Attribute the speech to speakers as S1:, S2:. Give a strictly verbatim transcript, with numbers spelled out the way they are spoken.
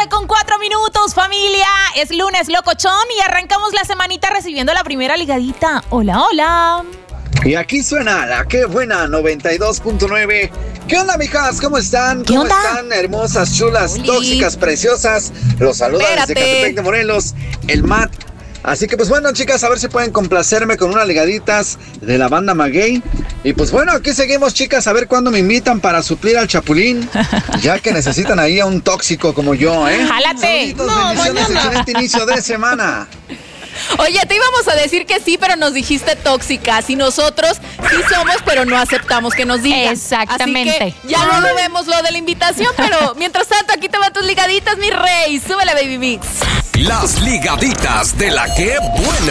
S1: tarde con cuatro minutos, familia. Es lunes locochón y arrancamos la semanita recibiendo la primera ligadita. Hola, hola.
S2: Y aquí suena la Qué Buena noventa y dos punto nueve. ¿Qué onda, mijas? ¿Cómo están?
S1: ¿Qué
S2: ¿Cómo
S1: onda?
S2: están? Hermosas, chulas,
S1: Oli.
S2: tóxicas, preciosas. Los saluda
S1: Espérate.
S2: desde Catepec de Morelos, el Matt. Así que pues bueno, chicas, a ver si pueden complacerme con unas ligaditas de la banda Maguey. Y pues bueno, aquí seguimos, chicas, a ver cuándo me invitan para suplir al Chapulín, ya que necesitan ahí a un tóxico como yo, ¿eh?
S1: ¡Jálate!
S2: Saluditos,
S1: No,
S2: bendiciones,
S1: mañana.
S2: excelente inicio de semana.
S3: Oye, te íbamos a decir que sí, pero nos dijiste tóxicas. Y nosotros sí somos, pero no aceptamos que nos digan.
S1: Exactamente.
S3: Así que ya luego vemos lo de la invitación, pero mientras tanto, aquí te van tus ligaditas, mi rey. Súbele, Baby Mix.
S4: Las ligaditas de la Qué Buena.